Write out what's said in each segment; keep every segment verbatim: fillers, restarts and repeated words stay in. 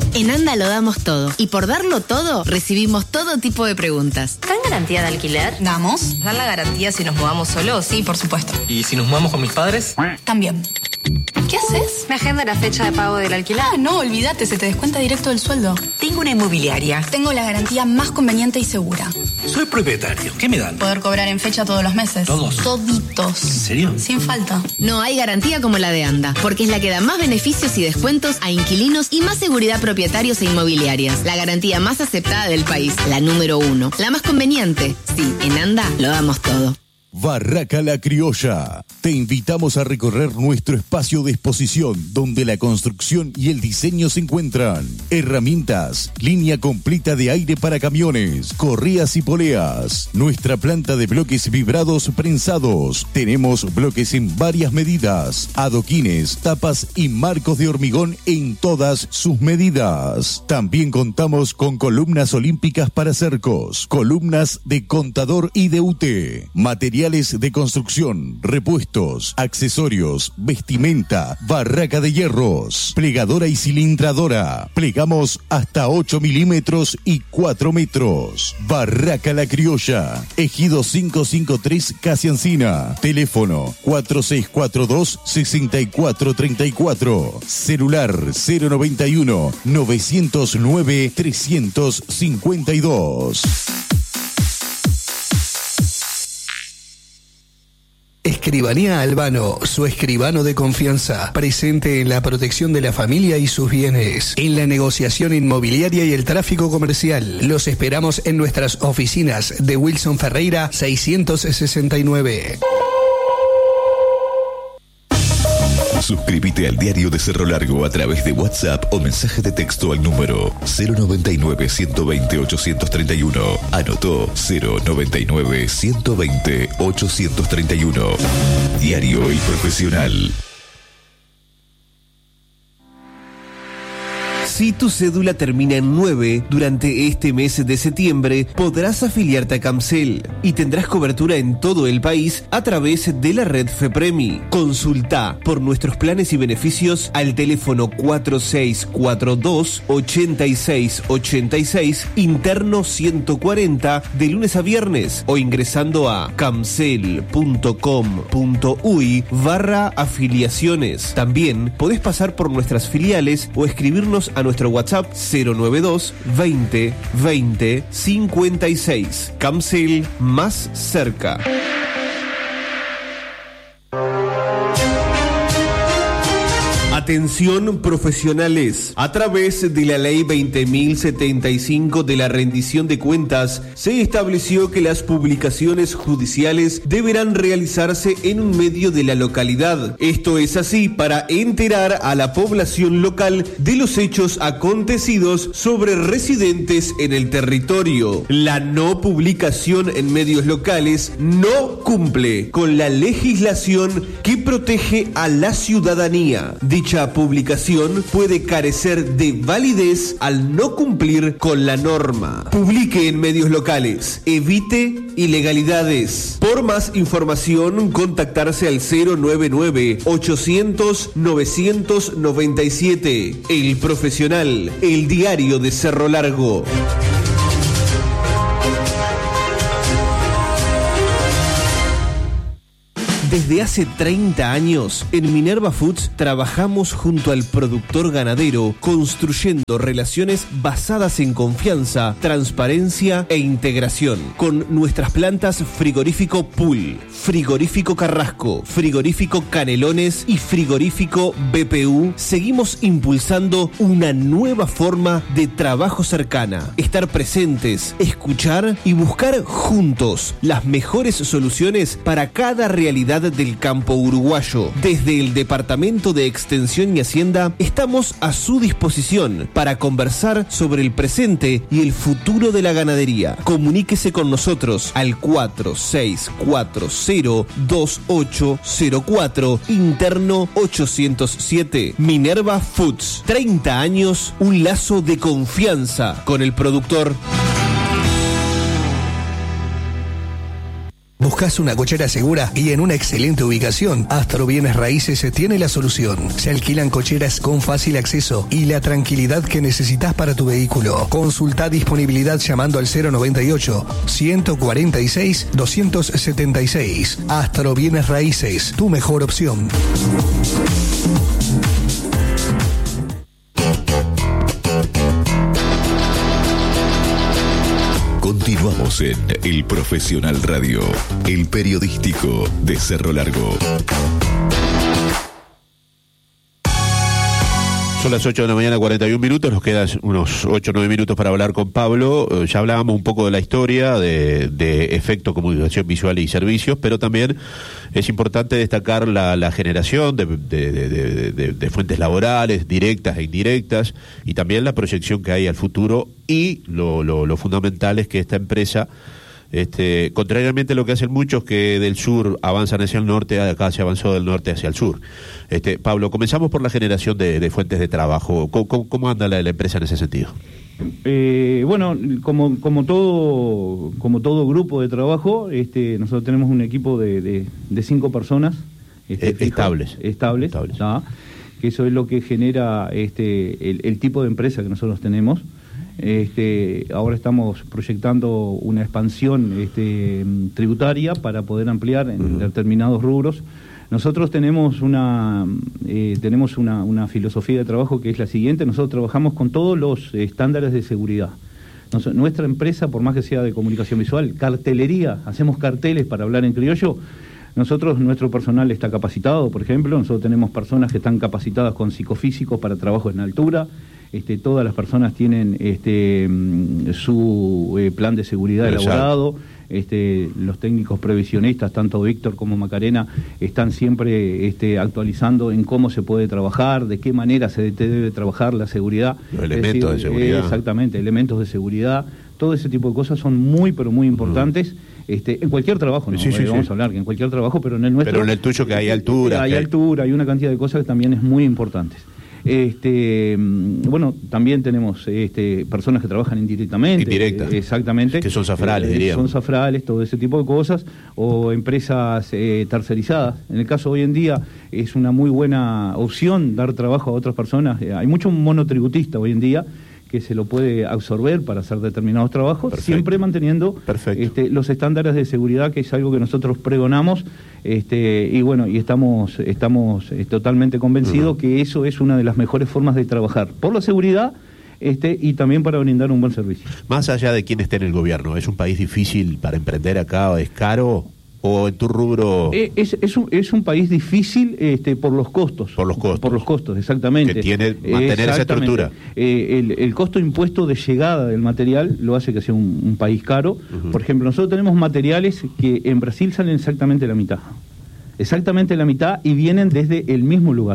En Anda lo damos todo. Y por darlo todo, recibimos todo tipo de preguntas. ¿Dan garantía de alquiler? Damos. ¿Dan la garantía si nos mudamos solos? Sí, por supuesto. ¿Y si nos mudamos con mis padres? También. ¿Qué haces? ¿Me agenda la fecha de pago del alquiler? Ah, no, olvídate, se te descuenta directo del sueldo. Tengo una inmobiliaria. Tengo la garantía más conveniente y segura. Soy propietario. ¿Qué me dan? Poder cobrar en fecha todos los meses. ¿Todos? Toditos. ¿En serio? Sin falta. No hay garantía como la de Anda, porque es la que da más beneficios y descuentos a inquilinos y más seguridad a propietarios e inmobiliarias. La garantía más aceptada del país, la número uno. La más conveniente. Sí, en Anda lo damos todo. Barraca La Criolla. Te invitamos a recorrer nuestro espacio de exposición donde la construcción y el diseño se encuentran. Herramientas, línea completa de aire para camiones, correas y poleas. Nuestra planta de bloques vibrados prensados. Tenemos bloques en varias medidas, adoquines, tapas y marcos de hormigón en todas sus medidas. También contamos con columnas olímpicas para cercos, columnas de contador y de U T, materiales de construcción, repuestos, accesorios, vestimenta, barraca de hierros, plegadora y cilindradora. Plegamos hasta ocho milímetros y cuatro metros. Barraca La Criolla, Ejido quinientos cincuenta y tres, Casi Encina. Teléfono cuatro seis cuatro dos, seis cuatro tres cuatro. Celular cero noventa y uno, novecientos nueve, trescientos cincuenta y dos. Escribanía Albano, su escribano de confianza, presente en la protección de la familia y sus bienes, en la negociación inmobiliaria y el tráfico comercial. Los esperamos en nuestras oficinas de Wilson Ferreira seiscientos sesenta y nueve. Suscríbete al Diario de Cerro Largo a través de WhatsApp o mensaje de texto al número cero noventa y nueve, ciento veinte, ochocientos treinta y uno. Anotó cero noventa y nueve, ciento veinte, ochocientos treinta y uno. Diario El Profesional. Si tu cédula termina en nueve, durante este mes de septiembre podrás afiliarte a Camcel y tendrás cobertura en todo el país a través de la red FEPREMI. Consulta por nuestros planes y beneficios al teléfono cuatro seis cuatro dos, ocho seis ocho seis, interno ciento cuarenta, de lunes a viernes, o ingresando a camcel.com.uy barra afiliaciones. También podés pasar por nuestras filiales o escribirnos a nuestro WhatsApp cero noventa y dos, veinte, veinte, cincuenta y seis. Camcel, más cerca. Atención profesionales, a través de la ley veinte mil setenta y cinco de la rendición de cuentas, se estableció que las publicaciones judiciales deberán realizarse en un medio de la localidad. Esto es así para enterar a la población local de los hechos acontecidos sobre residentes en el territorio. La no publicación en medios locales no cumple con la legislación que protege a la ciudadanía. Dicha publicación puede carecer de validez al no cumplir con la norma. Publique en medios locales. Evite ilegalidades. Por más información, contactarse al cero noventa y nueve, ochocientos, novecientos noventa y siete. El Profesional, el diario de Cerro Largo. Desde hace treinta años, en Minerva Foods trabajamos junto al productor ganadero, construyendo relaciones basadas en confianza, transparencia e integración. Con nuestras plantas Frigorífico Pool, Frigorífico Carrasco, Frigorífico Canelones y Frigorífico B P U, seguimos impulsando una nueva forma de trabajo cercana. Estar presentes, escuchar y buscar juntos las mejores soluciones para cada realidad del campo uruguayo. Desde el Departamento de Extensión y Hacienda estamos a su disposición para conversar sobre el presente y el futuro de la ganadería. Comuníquese con nosotros al cuatro seis cuatro cero, dos ocho cero cuatro, interno ochocientos siete. Minerva Foods, treinta años, un lazo de confianza con el productor. ¿Buscas una cochera segura y en una excelente ubicación? Astro Bienes Raíces tiene la solución. Se alquilan cocheras con fácil acceso y la tranquilidad que necesitas para tu vehículo. Consulta disponibilidad llamando al cero noventa y ocho, ciento cuarenta y seis, doscientos setenta y seis. Astro Bienes Raíces, tu mejor opción. Continuamos en El Profesional Radio, el periodístico de Cerro Largo. Son las ocho de la mañana, cuarenta y un minutos, nos quedan unos ocho o nueve minutos para hablar con Pablo. Eh, ya hablábamos un poco de la historia, de, de Efecto Comunicación Visual y Servicios, pero también es importante destacar la, la generación de, de, de, de, de, de fuentes laborales, directas e indirectas, y también la proyección que hay al futuro, y lo, lo, lo fundamental es que esta empresa, Este, contrariamente a lo que hacen muchos que del sur avanzan hacia el norte, acá se avanzó del norte hacia el sur. Este, Pablo, comenzamos por la generación de, de fuentes de trabajo. ¿Cómo, cómo, cómo anda la, la empresa en ese sentido? Eh, bueno, como, como todo como todo grupo de trabajo, este, nosotros tenemos un equipo de, de, de cinco personas este, eh, estables, estables, estables. ¿tá? Que eso es lo que genera este, el, el tipo de empresa que nosotros tenemos. Este, ahora estamos proyectando una expansión este, tributaria para poder ampliar en uh-huh. determinados rubros. Nosotros tenemos una eh, tenemos una, una filosofía de trabajo que es la siguiente: nosotros trabajamos con todos los estándares de seguridad. Nos, nuestra empresa, por más que sea de comunicación visual, cartelería, hacemos carteles para hablar en criollo. Nosotros, nuestro personal está capacitado, por ejemplo, nosotros tenemos personas que están capacitadas con psicofísicos para trabajo en altura. Este, todas las personas tienen este, su eh, plan de seguridad Exacto. elaborado. Este, los técnicos previsionistas, tanto Víctor como Macarena, están siempre este, actualizando en cómo se puede trabajar, de qué manera se debe trabajar la seguridad. Los elementos decir, de seguridad. Eh, exactamente, elementos de seguridad. Todo ese tipo de cosas son muy, pero muy importantes. Uh-huh. Este, en cualquier trabajo, ¿no? Sí, sí, vamos sí. a hablar que en cualquier trabajo, pero en el nuestro... Pero en el tuyo que hay altura. Hay que... altura, hay una cantidad de cosas que también es muy importantes. Este, bueno, también tenemos este, personas que trabajan indirectamente. Indirectas. Eh, exactamente. Que son zafrales, eh, diríamos. Son zafrales, todo ese tipo de cosas, o empresas eh, tercerizadas. En el caso hoy en día es una muy buena opción dar trabajo a otras personas. Eh, hay mucho monotributista hoy en día que se lo puede absorber para hacer determinados trabajos, Perfecto. siempre manteniendo este, los estándares de seguridad, que es algo que nosotros pregonamos, este, y bueno, y estamos, estamos eh, totalmente convencidos uh-huh. que eso es una de las mejores formas de trabajar, por la seguridad este, y también para brindar un buen servicio. Más allá de quién esté en el gobierno, ¿es un país difícil para emprender acá? ¿Es caro? ¿O en tu rubro...? Eh, es, es, un, es un país difícil este, por los costos. Por los costos. Por los costos, exactamente. Que tiene mantener esa estructura. Eh, el, el costo impuesto de llegada del material lo hace que sea un, un país caro. Uh-huh. Por ejemplo, nosotros tenemos materiales que en Brasil salen exactamente la mitad. Exactamente la mitad y vienen desde el mismo lugar.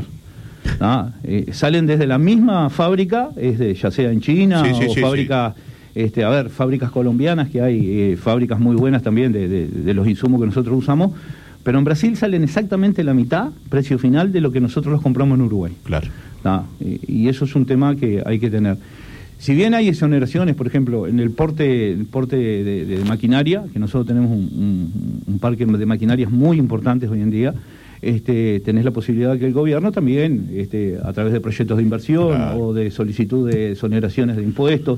Ah, eh, salen desde la misma fábrica, es de, ya sea en China sí, sí, o sí, fábrica... Sí. Este, a ver, fábricas colombianas, que hay eh, fábricas muy buenas también de, de, de los insumos que nosotros usamos, pero en Brasil salen exactamente la mitad, precio final, de lo que nosotros los compramos en Uruguay. Claro. Ah, y, y eso es un tema que hay que tener. Si bien hay exoneraciones, por ejemplo, en el porte, el porte de, de, de maquinaria, que nosotros tenemos un, un, un parque de maquinarias muy importantes hoy en día, este, tenés la posibilidad de que el gobierno también, este, a través de proyectos de inversión claro. o de solicitud de exoneraciones de impuestos,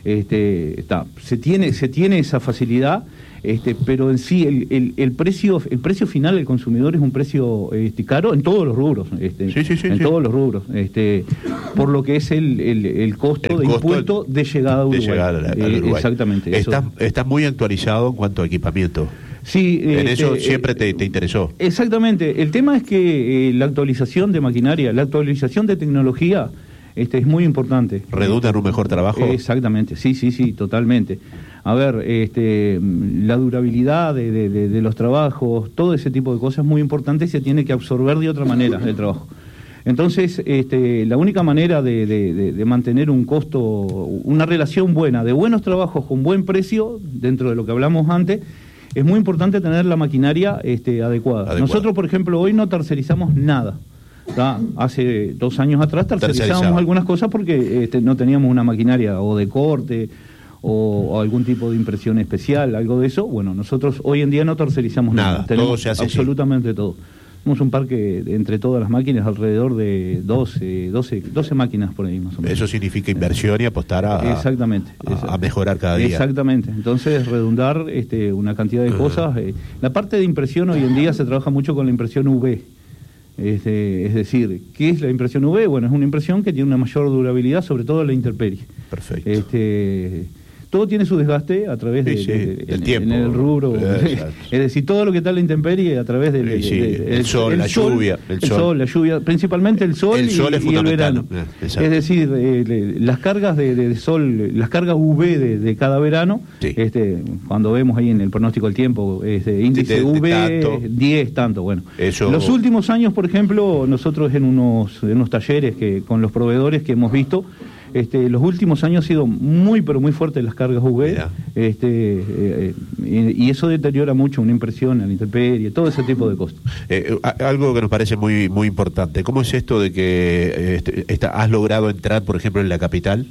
Este, está, se tiene se tiene esa facilidad, este, pero en sí el, el, el precio el precio final del consumidor es un precio este, caro en todos los rubros, este, sí, sí, sí, en sí. todos los rubros, este, por lo que es el, el, el costo el de costo impuesto de llegada a Uruguay. De llegada a, a eh, Uruguay. Exactamente. Estás está muy actualizado en cuanto a equipamiento. Sí, en este, eso siempre te, te interesó. Exactamente. El tema es que eh, la actualización de maquinaria, la actualización de tecnología, Este, es muy importante. ¿Redunda en un mejor trabajo? Exactamente, sí, sí, sí, totalmente. A ver, este, la durabilidad de, de, de, de los trabajos, todo ese tipo de cosas es muy importante y se tiene que absorber de otra manera el trabajo. Entonces, este, la única manera de, de, de, de mantener un costo, una relación buena, de buenos trabajos con buen precio, dentro de lo que hablamos antes, es muy importante tener la maquinaria este, adecuada. adecuada. Nosotros, por ejemplo, hoy no tercerizamos nada. ¿Tá? Hace dos años atrás tercerizábamos algunas cosas porque este, no teníamos una maquinaria o de corte o, o algún tipo de impresión especial, algo de eso, bueno, nosotros hoy en día no tercerizamos nada, Nada, tenemos todo se hace absolutamente así. Todo. Tenemos un parque de, entre todas las máquinas alrededor de doce, doce, doce máquinas por ahí más o menos. Eso significa inversión y apostar a, Exactamente, a, a mejorar cada día. Exactamente, entonces redundar este, una cantidad de uh-huh. cosas. Eh, la parte de impresión hoy en día se trabaja mucho con la impresión U V. Este, es decir, ¿qué es la impresión U V? Bueno, es una impresión que tiene una mayor durabilidad, sobre todo en la intemperie. Perfecto. Este, todo tiene su desgaste a través de, sí, sí, de, de, de del en, tiempo. En el rubro. Eh, es decir, todo lo que está en la intemperie a través del de, sí, de, de, el sol, el la sol, lluvia. El, el sol. sol, la lluvia, principalmente el sol, el sol y, es y el verano. Eh, es decir, eh, le, las cargas de, de sol, las cargas U V de, de cada verano, sí. este, cuando vemos ahí en el pronóstico del tiempo, este, índice de, de, U V de tanto. diez, tanto. Bueno, Eso... los últimos años, por ejemplo, nosotros en unos, en unos talleres que con los proveedores que hemos visto, Este, los últimos años ha sido muy, pero muy fuerte las cargas U V, este, eh, y, y eso deteriora mucho una impresión a la intemperie, todo ese tipo de cosas. Eh, algo que nos parece muy muy importante, ¿cómo es esto de que este, está, has logrado entrar, por ejemplo, en la capital?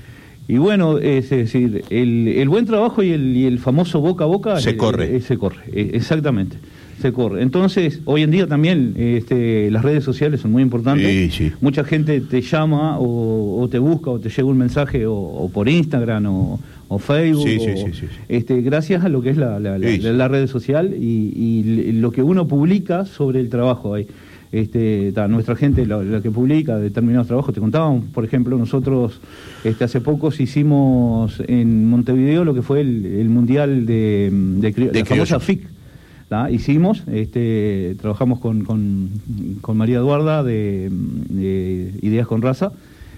Y bueno, es decir, el, el buen trabajo y el, y el famoso boca a boca... Se eh, corre. Eh, se corre, eh, exactamente. Se corre. Entonces, hoy en día también este, las redes sociales son muy importantes. Sí, sí. Mucha gente te llama o, o te busca o te llega un mensaje o, o por Instagram o, o Facebook. Sí, o, sí, sí, sí. Este, gracias a lo que es la, la, la, sí, sí. la, la red social y, y lo que uno publica sobre el trabajo ahí. Este, ta, nuestra gente, la, la que publica determinados trabajos, te contábamos, por ejemplo, nosotros este, hace pocos hicimos en Montevideo lo que fue el, el Mundial de, de, de, de la famosa F I C. ¿tá? Hicimos, este, trabajamos con, con, con María Eduarda de, de Ideas con Raza,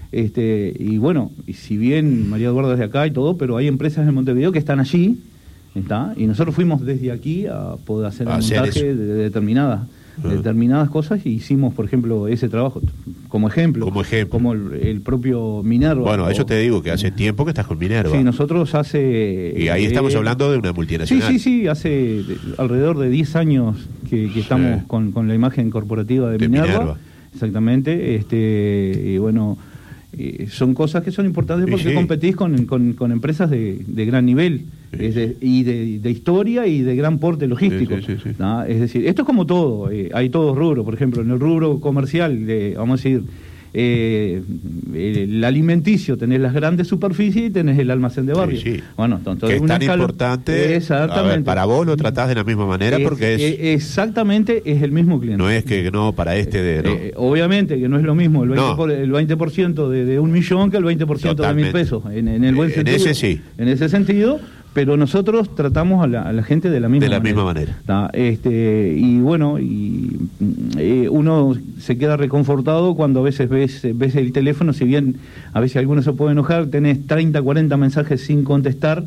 este, y bueno, y si bien María Eduarda es de acá y todo, pero hay empresas en Montevideo que están allí, ¿está? Y nosotros fuimos desde aquí a poder hacer el hacer montaje de, de determinadas uh-huh. de determinadas cosas y hicimos, por ejemplo, ese trabajo como ejemplo, como ejemplo, como el, el propio Minerva. Bueno, o, eso te digo, que hace tiempo que estás con Minerva. Sí, nosotros hace... Y ahí estamos eh, hablando de una multinacional. Sí, sí, sí, hace de, alrededor de diez años que, que estamos sí. con, con la imagen corporativa de, de Minerva. Minerva. Exactamente, este y bueno... Eh, son cosas que son importantes porque sí. competís con, con, con empresas de, de gran nivel sí. es de, y de, de historia y de gran porte logístico. Sí, sí, sí, sí. ¿no? Es decir, esto es como todo, eh, hay todos rubros, por ejemplo, en el rubro comercial, de, vamos a decir, eh, el alimenticio, tenés las grandes superficies y tenés el almacén de barrio. Sí, sí. Bueno, entonces que es una tan escala... importante. Exactamente. A ver, para vos lo tratás de la misma manera es, porque es... es exactamente es el mismo cliente. No es que no para este de... ¿no? Eh, obviamente que no es lo mismo el veinte por ciento, no. el veinte por ciento de, de un millón que el veinte por ciento Totalmente. de mil pesos. En, en el buen en sentido. ese sí. En ese sentido. Pero nosotros tratamos a la, a la gente de la misma de la manera. misma manera. ¿tá? Este, y bueno, y eh, uno se queda reconfortado cuando a veces ves, ves el teléfono, si bien a veces algunos se puede enojar, tenés treinta, cuarenta mensajes sin contestar,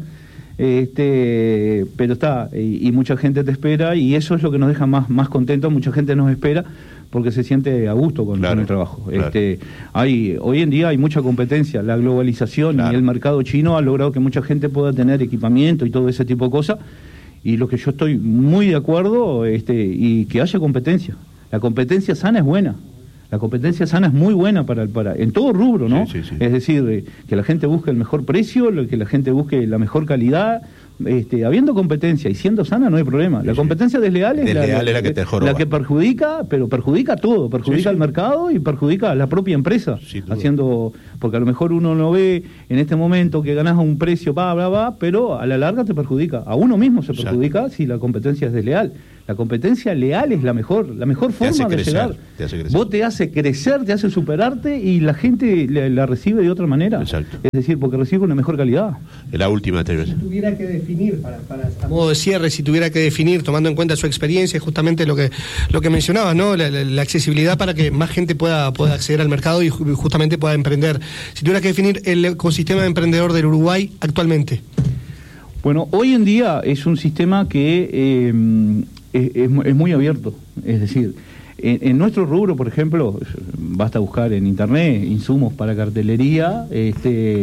este, pero está, y, y mucha gente te espera, y eso es lo que nos deja más, más contentos, mucha gente nos espera, porque se siente a gusto con, claro, con el trabajo. Claro. Este, hay, hoy en día hay mucha competencia, la globalización claro. y el mercado chino ha logrado que mucha gente pueda tener equipamiento y todo ese tipo de cosas, y lo que yo estoy muy de acuerdo, este, y que haya competencia. La competencia sana es buena. La competencia sana es muy buena para, para en todo rubro, ¿no? Sí, sí, sí. Es decir, eh, que la gente busque el mejor precio, que la gente busque la mejor calidad. Este, habiendo competencia y siendo sana no hay problema. La competencia desleal es, desleal la, es la, que te joroba. la que perjudica, pero perjudica todo, perjudica sí, sí. al mercado y perjudica a la propia empresa. Sí, haciendo, porque a lo mejor uno no ve en este momento que ganas a un precio, va, va, va, pero a la larga te perjudica. A uno mismo se perjudica Exacto. si la competencia es desleal. La competencia leal es la mejor, la mejor forma de crecer, llegar. Te hace crecer. Vos te hace crecer, te hace superarte y la gente la, la recibe de otra manera. Exacto. Es decir, porque recibe una mejor calidad. La última, te Si tuviera que definir, para, para a modo de cierre, si tuviera que definir, tomando en cuenta su experiencia, justamente lo que lo que mencionabas, ¿no? La, la, la accesibilidad para que más gente pueda, pueda acceder al mercado y justamente pueda emprender. Si tuviera que definir el ecosistema emprendedor del Uruguay actualmente. Bueno, hoy en día es un sistema que... Eh, Es, es, es muy abierto, es decir, en, en nuestro rubro, por ejemplo, basta buscar en internet insumos para cartelería, este,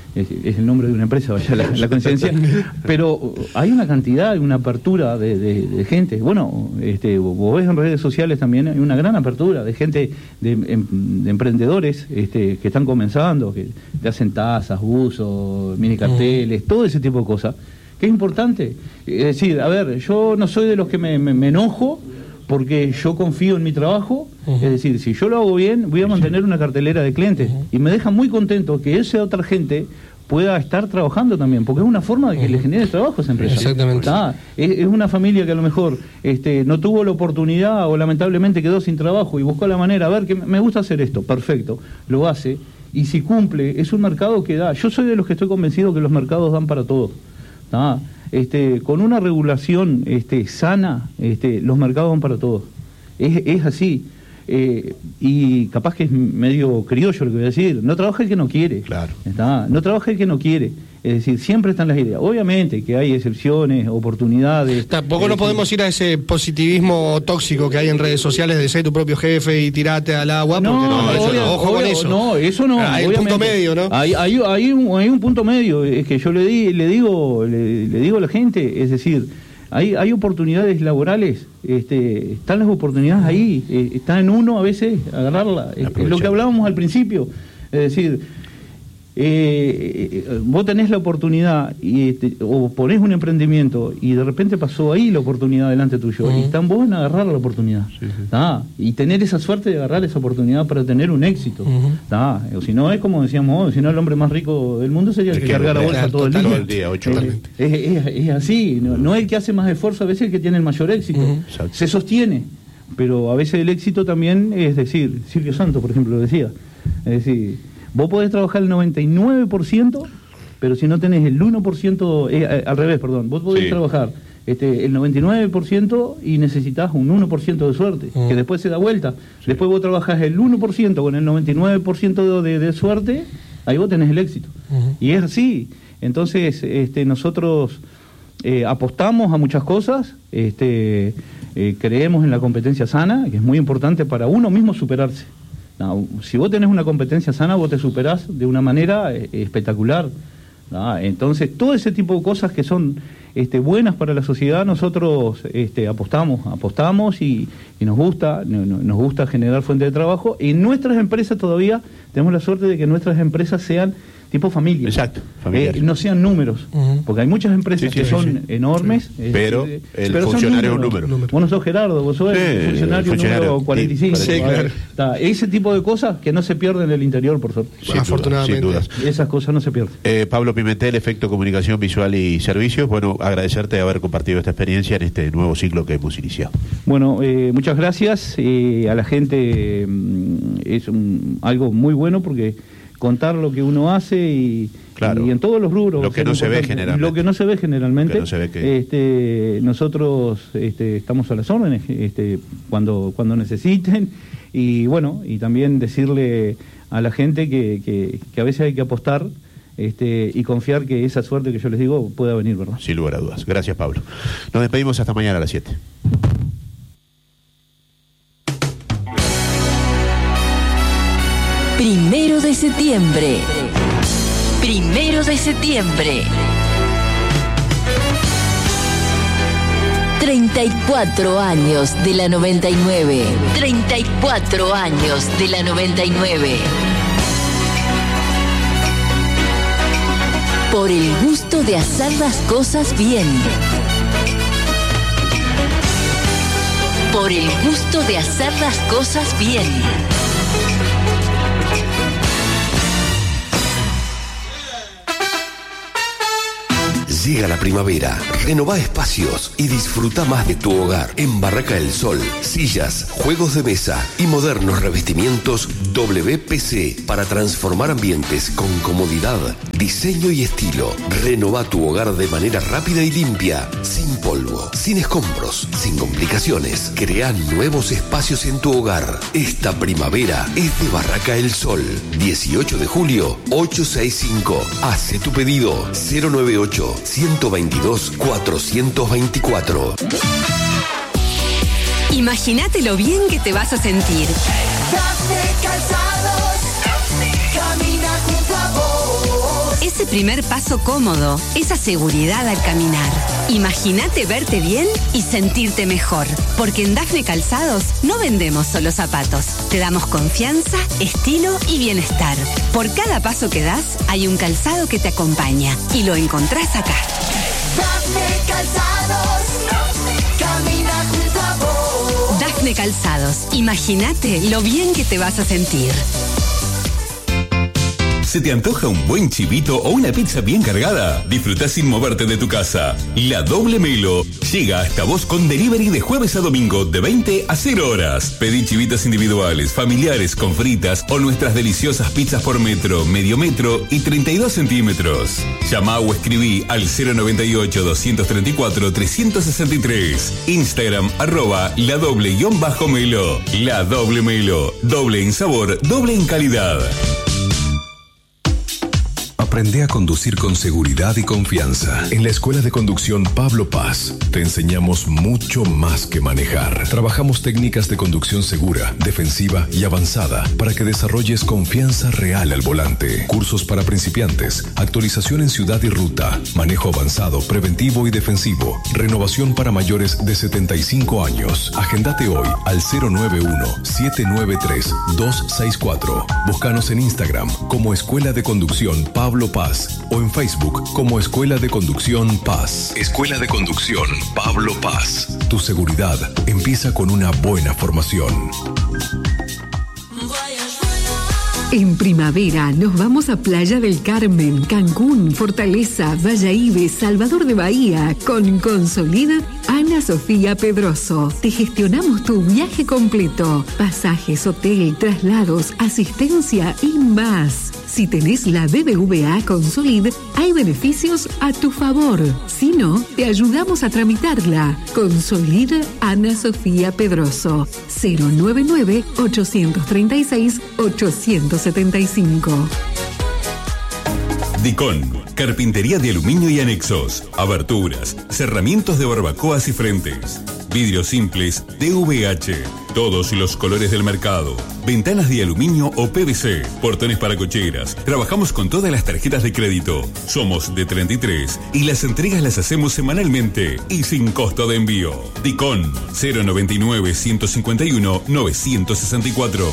es, es el nombre de una empresa, vaya la, la coincidencia, pero hay una cantidad, una apertura de, de, de gente. Bueno, este, vos ves en redes sociales también hay una gran apertura de gente, de, de emprendedores este, que están comenzando, que te hacen tazas, buzos, mini carteles, todo ese tipo de cosas, que es importante. Es decir, a ver, yo no soy de los que me, me, me enojo porque yo confío en mi trabajo. Uh-huh. Es decir, si yo lo hago bien, voy a mantener una cartelera de clientes. Uh-huh. Y me deja muy contento que esa otra gente pueda estar trabajando también, porque es una forma de que uh-huh. le genere trabajo a esa empresa. Exactamente. Ah, es, es una familia que a lo mejor este, no tuvo la oportunidad o lamentablemente quedó sin trabajo y buscó la manera, a ver, que me gusta hacer esto, perfecto, lo hace, y si cumple, es un mercado que da. Yo soy de los que estoy convencido que los mercados dan para todo. Ah, este, con una regulación este, sana, este, los mercados van para todos. Es, es así. Eh, y capaz que es medio criollo lo que voy a decir. No trabaja el que no quiere. Claro. ¿Está? No trabaja el que no quiere. Es decir, siempre están las ideas. Obviamente que hay excepciones, oportunidades. Tampoco eh, no podemos ir a ese positivismo tóxico que hay en redes sociales de ser tu propio jefe y tirarte al agua. No, porque no, eso obvio, no. Ojo obvio, con eso. No, eso no. Hay un punto medio, ¿no? Hay, hay, hay, un, hay un punto medio. Es que yo le, di, le digo le, le digo a la gente, es decir, hay, hay oportunidades laborales, este, están las oportunidades ahí, eh, está en uno a veces agarrarla. Es, es lo que hablábamos al principio. Es decir, Eh, eh, vos tenés la oportunidad y te, o ponés un emprendimiento y de repente pasó ahí la oportunidad delante tuyo, uh-huh. y está en vos en agarrar la oportunidad, sí, sí. Ah, y tener esa suerte de agarrar esa oportunidad para tener un éxito, uh-huh. ah, o si no es como decíamos hoy, si no el hombre más rico del mundo sería el, el que carga la bolsa todo el día, todo el día ocho eh, es, es, es así, no, no es el que hace más esfuerzo, a veces el que tiene el mayor éxito, uh-huh. se sostiene, pero a veces el éxito también es decir, Silvio Santos por ejemplo lo decía, es decir, vos podés trabajar el noventa y nueve por ciento, pero si no tenés el uno por ciento, eh, eh, al revés, perdón, vos podés sí. trabajar este, el noventa y nueve por ciento y necesitas un uno por ciento de suerte, uh-huh. que después se da vuelta. Sí. Después vos trabajás el uno por ciento con el noventa y nueve por ciento de, de, de suerte, ahí vos tenés el éxito. Uh-huh. Y es así. Entonces, este, nosotros eh, apostamos a muchas cosas, este, eh, creemos en la competencia sana, que es muy importante para uno mismo superarse. No, si vos tenés una competencia sana, vos te superás de una manera eh, espectacular. ¿No? Entonces, todo ese tipo de cosas que son este, buenas para la sociedad, nosotros este, apostamos, apostamos y, y nos gusta, no, no, nos gusta generar fuente de trabajo. En nuestras empresas todavía tenemos la suerte de que nuestras empresas sean tipo familia. Exacto, familiar. Eh, no sean números, uh-huh. porque hay muchas empresas sí, sí, que sí, son sí. enormes. Pero eh, el pero funcionario es un número. número. Vos no sos Gerardo, vos sos sí, el funcionario, funcionario número cuarenta y cinco. Sí, sí, claro. Está, ese tipo de cosas que no se pierden en el interior, por suerte. Sin afortunadamente. Duda, sin dudas. Esas cosas no se pierden. Eh, Pablo Pimentel, Efecto Comunicación Visual y Servicios. Bueno, agradecerte de haber compartido esta experiencia en este nuevo ciclo que hemos iniciado. Bueno, eh, muchas gracias. Eh, a la gente eh, es un, algo muy bueno porque contar lo que uno hace y, claro, y en todos los rubros. Lo que no se ve generalmente. Lo que no se ve generalmente. No se ve que... este, nosotros este, estamos a las órdenes este, cuando, cuando necesiten. Y bueno, y también decirle a la gente que, que, que a veces hay que apostar este, y confiar que esa suerte que yo les digo pueda venir, ¿verdad? Sin lugar a dudas. Gracias, Pablo. Nos despedimos hasta mañana a las siete. Primero de septiembre. Primero de septiembre. treinta y cuatro años de la noventa y nueve. treinta y cuatro años de la noventa y nueve. Por el gusto de hacer las cosas bien. Por el gusto de hacer las cosas bien. Llega la primavera, renová espacios y disfruta más de tu hogar. En Barraca del Sol, sillas, juegos de mesa y modernos revestimientos W P C para transformar ambientes con comodidad, diseño y estilo. Renová tu hogar de manera rápida y limpia, sin polvo, sin escombros, sin complicaciones. Crea nuevos espacios en tu hogar. Esta primavera es de Barraca del Sol. dieciocho de julio, ochocientos sesenta y cinco. Hace tu pedido cero nueve ocho, ciento veintidós, cuatrocientos veinticuatro. Imagínate lo bien que te vas a sentir. Café Calzados, camina junto a vos. Ese primer paso cómodo, esa seguridad al caminar. Imagínate verte bien y sentirte mejor, porque en Dafne Calzados no vendemos solo zapatos, te damos confianza, estilo y bienestar. Por cada paso que das, hay un calzado que te acompaña y lo encontrás acá. Dafne Calzados, camina junto a vos. Dafne Calzados, imagínate lo bien que te vas a sentir. ¿Se te antoja un buen chivito o una pizza bien cargada? Disfruta sin moverte de tu casa. La Doble Melo llega hasta vos con delivery de jueves a domingo de veinte a cero horas. Pedí chivitas individuales, familiares, con fritas o nuestras deliciosas pizzas por metro, medio metro y treinta y dos centímetros. Llama o escribí al cero noventa y ocho, doscientos treinta y cuatro, trescientos sesenta y tres. Instagram arroba la doble guión bajo melo. La Doble Melo. Doble en sabor, doble en calidad. Aprende a conducir con seguridad y confianza. En la Escuela de Conducción Pablo Paz te enseñamos mucho más que manejar. Trabajamos técnicas de conducción segura, defensiva y avanzada para que desarrolles confianza real al volante. Cursos para principiantes, actualización en ciudad y ruta, manejo avanzado, preventivo y defensivo, renovación para mayores de setenta y cinco años. Agendate hoy al cero nueve uno, siete nueve tres, dos seis cuatro. Búscanos en Instagram como Escuela de Conducción Pablo Paz o en Facebook como Escuela de Conducción Paz. Escuela de Conducción Pablo Paz. Tu seguridad empieza con una buena formación. En primavera nos vamos a Playa del Carmen, Cancún, Fortaleza, Valladolid, Salvador de Bahía. Con Consolid, Ana Sofía Pedroso. Te gestionamos tu viaje completo. Pasajes, hotel, traslados, asistencia y más. Si tenés la B B V A Consolid, hay beneficios a tu favor. Si no, te ayudamos a tramitarla. Consolid, Ana Sofía Pedroso. cero nueve nueve, ochocientos treinta y seis, ochocientos setenta y cinco. Dicon, carpintería de aluminio y anexos, aberturas, cerramientos de barbacoas y frentes, vidrios simples D V H, todos los colores del mercado, ventanas de aluminio o P V C, portones para cocheras. Trabajamos con todas las tarjetas de crédito. Somos de treinta y tres y las entregas las hacemos semanalmente y sin costo de envío. Dicon, cero noventa y nueve, ciento cincuenta y uno, novecientos sesenta y cuatro.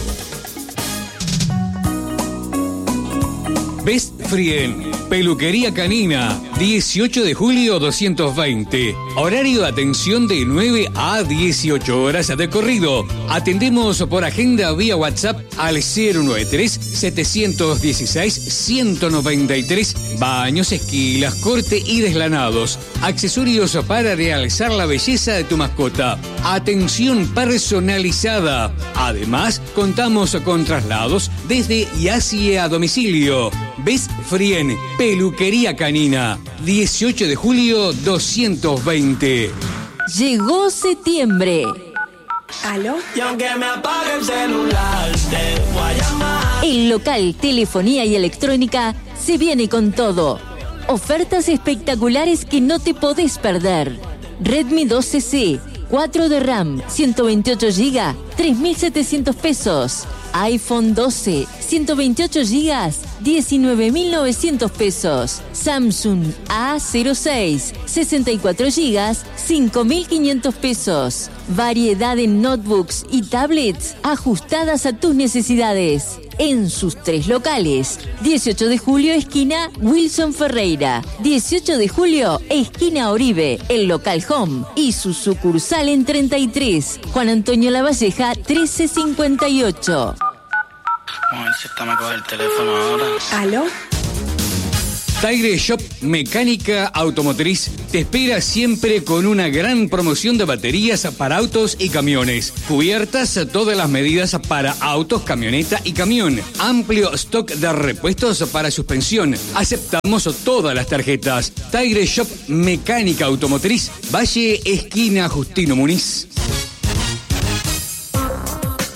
Best Frien, peluquería canina, dieciocho de julio doscientos veinte. Horario de atención de nueve a dieciocho horas de corrido. Atendemos por agenda vía WhatsApp al cero noventa y tres, setecientos dieciséis, ciento noventa y tres. Baños, esquilas, corte y deslanados. Accesorios para realzar la belleza de tu mascota. Atención personalizada. Además, contamos con traslados desde y hacia domicilio. Best Frien, peluquería canina, dieciocho de julio doscientos veinte. Llegó septiembre. ¿Aló? Y aunque me apague el celular, te voy a llamar. El local, telefonía y electrónica se viene con todo. Ofertas espectaculares que no te podés perder. Redmi doce C, cuatro de RAM, ciento veintiocho gigas, tres mil setecientos pesos. iPhone doce, ciento veintiocho gigas, diecinueve mil novecientos pesos. Samsung A cero seis, sesenta y cuatro gigas, cinco mil quinientos pesos. Variedad en notebooks y tablets ajustadas a tus necesidades. En sus tres locales. dieciocho de julio, esquina Wilson Ferreira. dieciocho de julio, esquina Oribe, el local Home. Y su sucursal en treinta y tres, Juan Antonio Lavalleja, trece cincuenta y ocho. A ver si esta me coge el teléfono ahora. ¿Aló? Tire Shop Mecánica Automotriz te espera siempre con una gran promoción de baterías para autos y camiones. Cubiertas todas las medidas para autos, camioneta y camión. Amplio stock de repuestos para suspensión. Aceptamos todas las tarjetas. Tire Shop Mecánica Automotriz, Valle, esquina Justino Muniz.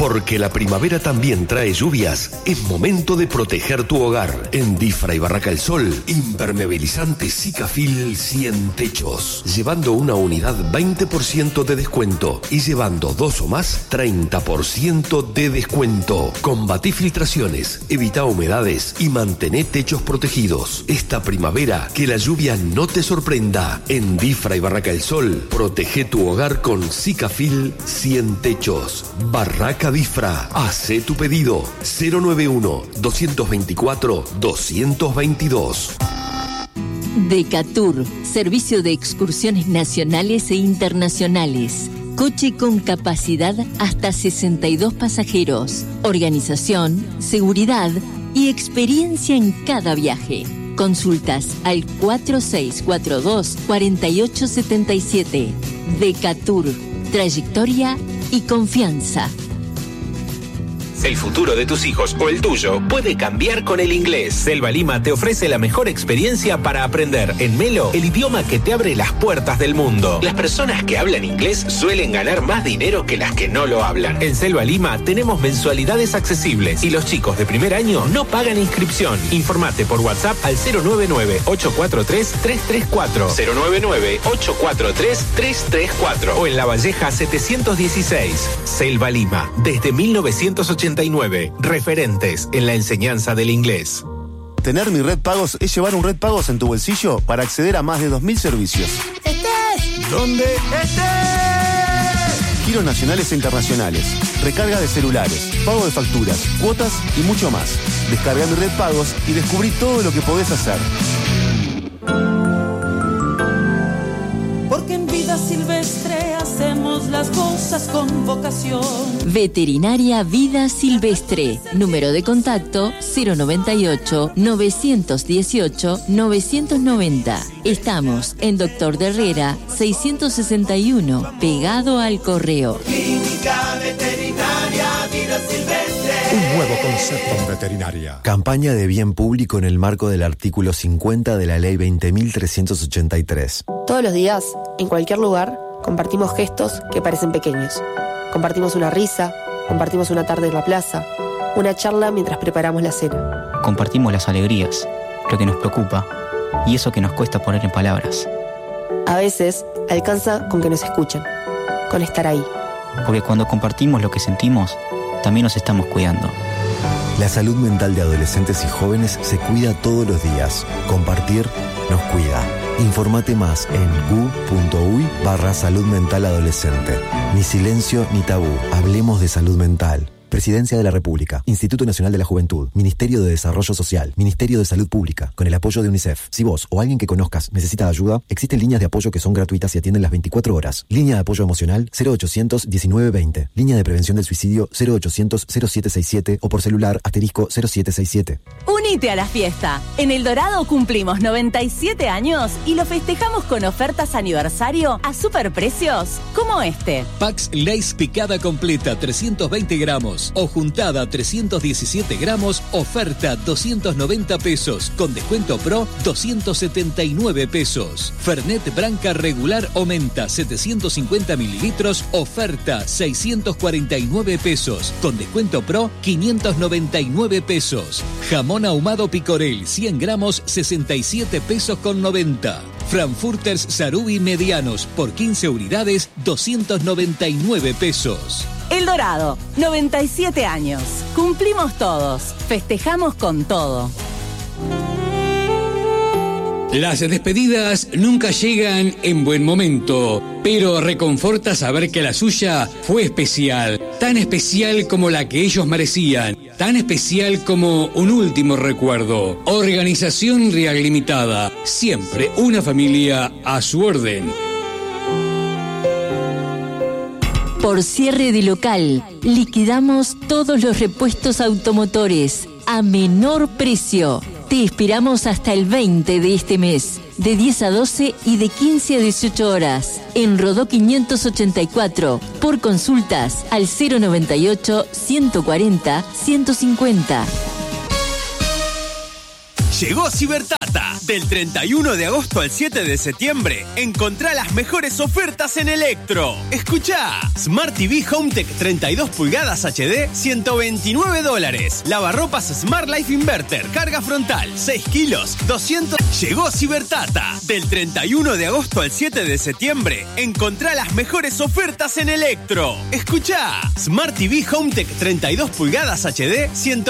Porque la primavera también trae lluvias, es momento de proteger tu hogar. En Difra y Barraca El Sol, impermeabilizante Sikafil cien techos. Llevando una unidad veinte por ciento de descuento y llevando dos o más treinta por ciento de descuento. Combatí filtraciones, evita humedades y mantené techos protegidos. Esta primavera, que la lluvia no te sorprenda. En Difra y Barraca El Sol, protege tu hogar con Sikafil cien techos. Barraca Difra. Hacé tu pedido. cero nueve uno, dos veinticuatro, dos veintidós. Decatur, servicio de excursiones nacionales e internacionales. Coche con capacidad hasta sesenta y dos pasajeros. Organización, seguridad y experiencia en cada viaje. Consultas al cuatro seis cuatro dos, cuatro ocho siete siete. Decatur, trayectoria y confianza. El futuro de tus hijos o el tuyo puede cambiar con el inglés. Selva Lima te ofrece la mejor experiencia para aprender en Melo el idioma que te abre las puertas del mundo. Las personas que hablan inglés suelen ganar más dinero que las que no lo hablan. En Selva Lima tenemos mensualidades accesibles y los chicos de primer año no pagan inscripción. Informate por WhatsApp al cero nueve nueve, ocho cuatro tres, tres tres cuatro, cero nueve nueve, ocho cuatro tres, tres tres cuatro o en La Valleja setecientos dieciséis. Selva Lima, desde mil novecientos ochenta y nueve, referentes en la enseñanza del inglés. Tener Mi Red Pagos es llevar un Red Pagos en tu bolsillo para acceder a más de dos mil servicios. ¡Estés! ¿Dónde estés? Giros nacionales e internacionales, recarga de celulares, pago de facturas, cuotas y mucho más. Descarga Mi Red Pagos y descubrí todo lo que podés hacer. Porque en Vida Silvestre hacemos las cosas con vocación. Veterinaria Vida Silvestre. Número de contacto cero noventa y ocho, novecientos dieciocho, novecientos noventa. Estamos en Doctor de Herrera seiscientos sesenta y uno, pegado al correo. Clínica Veterinaria Vida Silvestre. Un nuevo concepto en veterinaria. Campaña de bien público en el marco del artículo cincuenta de la Ley veinte mil trescientos ochenta y tres. Todos los días, en cualquier lugar, compartimos gestos que parecen pequeños. Compartimos una risa, compartimos una tarde en la plaza, una charla mientras preparamos la cena. Compartimos las alegrías, lo que nos preocupa y eso que nos cuesta poner en palabras. A veces, alcanza con que nos escuchen, con estar ahí. Porque cuando compartimos lo que sentimos, también nos estamos cuidando. La salud mental de adolescentes y jóvenes se cuida todos los días. Compartir nos cuida. Informate más en gu.uy barra salud mental adolescente. Ni silencio ni tabú. Hablemos de salud mental. Presidencia de la República, Instituto Nacional de la Juventud, Ministerio de Desarrollo Social, Ministerio de Salud Pública, con el apoyo de UNICEF. Si vos o alguien que conozcas necesita ayuda, existen líneas de apoyo que son gratuitas y atienden las veinticuatro horas. Línea de apoyo emocional cero ochocientos diecinueve veinte. Línea de prevención del suicidio cero ochocientos cero siete sesenta y siete o por celular asterisco cero siete sesenta y siete. Unite a la fiesta. En El Dorado cumplimos noventa y siete años y lo festejamos con ofertas aniversario a superprecios como este. Pax Lays picada completa trescientos veinte gramos o juntada trescientos diecisiete gramos, oferta doscientos noventa pesos, con descuento pro doscientos setenta y nueve pesos. Fernet Branca regular o menta setecientos cincuenta mililitros, oferta seiscientos cuarenta y nueve pesos, con descuento pro quinientos noventa y nueve pesos. Jamón ahumado Picorel cien gramos sesenta y siete pesos con noventa. Frankfurters Sarubi medianos por quince unidades doscientos noventa y nueve pesos. El Dorado, noventa y siete años. Cumplimos todos. Festejamos con todo. Las despedidas nunca llegan en buen momento, pero reconforta saber que la suya fue especial, tan especial como la que ellos merecían, tan especial como un último recuerdo. Organización Real Limitada, siempre una familia a su orden. Por cierre de local, liquidamos todos los repuestos automotores a menor precio. Te esperamos hasta el veinte de este mes, de diez a doce y de quince a dieciocho horas, en Rodó quinientos ochenta y cuatro, por consultas al cero noventa y ocho, ciento cuarenta, ciento cincuenta. Llegó Cibertata. Del treinta y uno de agosto al siete de septiembre, encontrá las mejores ofertas en Electro. Escuchá. Smart T V HomeTech treinta y dos pulgadas H D, ciento veintinueve dólares. Lavarropas Smart Life Inverter, carga frontal, seis kilos, doscientos. Llegó Cibertata. Del treinta y uno de agosto al siete de septiembre, encontrá las mejores ofertas en Electro. Escuchá. Smart T V HomeTech treinta y dos pulgadas H D, ciento